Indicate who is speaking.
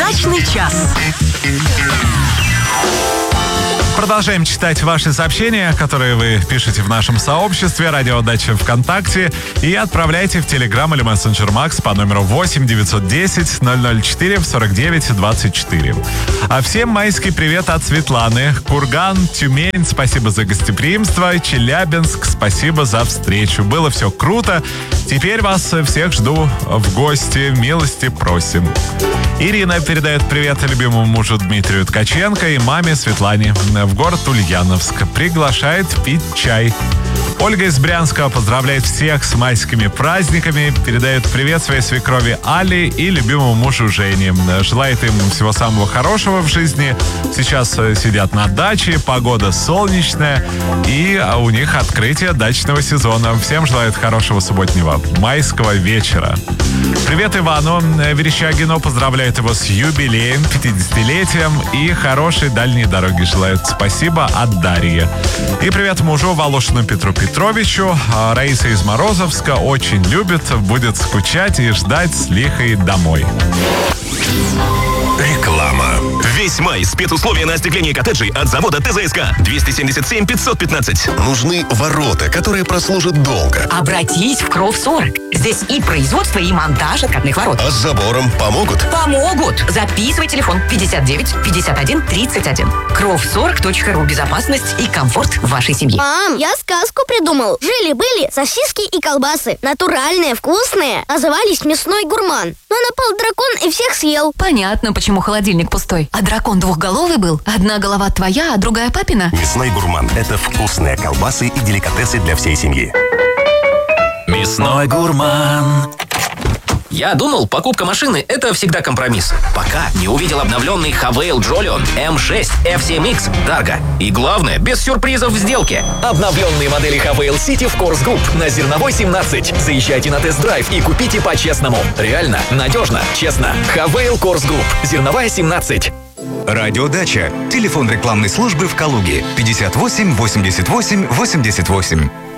Speaker 1: Дачный час.
Speaker 2: Продолжаем читать ваши сообщения, которые вы пишете в нашем сообществе «Радио Дача ВКонтакте» и отправляйте в Telegram или Messenger Max по номеру 8 910 004 49 24. А всем майский привет от Светланы. Курган, Тюмень, спасибо за гостеприимство. Челябинск, спасибо за встречу. Было все круто. Теперь вас всех жду в гости. Милости просим. Ирина передает привет любимому мужу Дмитрию Ткаченко и маме Светлане в город Ульяновск. Приглашает пить чай. Ольга из Брянска поздравляет всех с майскими праздниками. Передает привет своей свекрови Али и любимому мужу Жене. Желает им всего самого хорошего в жизни. Сейчас сидят на даче, погода солнечная. И у них открытие дачного сезона. Всем желает хорошего субботнего майского вечера. Привет Ивану Верещагину. Поздравляет его с юбилеем, 50-летием. И хорошей дальней дороги желает. Спасибо от Дарьи. И привет мужу Волошину Петру Петровичу. Раиса из Морозовска очень любит, будет скучать и ждать с лихой домой.
Speaker 3: Реклама. Весь май спецусловия на остекление коттеджей от завода ТЗСК. 277 515. Нужны ворота, которые прослужат долго.
Speaker 1: Обратись в Кровсорг. Здесь и производство, и монтаж откатных ворот.
Speaker 3: А с забором помогут?
Speaker 1: Помогут. Записывай телефон 59 51 31. Кровсорг.ру. Безопасность и комфорт вашей семьи.
Speaker 4: Мам, я сказку придумал. Жили-были сосиски и колбасы. Натуральные, вкусные. Назывались «Мясной гурман». Но напал дракон и всех съел.
Speaker 5: Понятно, почему холодильник пустой. А дракон двухголовый был? Одна голова твоя, а другая папина?
Speaker 6: Мясной гурман – это вкусные колбасы и деликатесы для всей семьи.
Speaker 3: Мясной гурман.
Speaker 7: Я думал, покупка машины – это всегда компромисс. Пока не увидел обновленный Havail Jolion M6 FCMX Targa. И главное, без сюрпризов в сделке.
Speaker 8: Обновленные модели Havail City в Course Group на Зерновой 17. Заезжайте на тест-драйв и купите по-честному. Реально, надежно, честно. Havail Course Group. Зерновая 17.
Speaker 9: Радио Дача. Телефон рекламной службы в Калуге 58 88 88.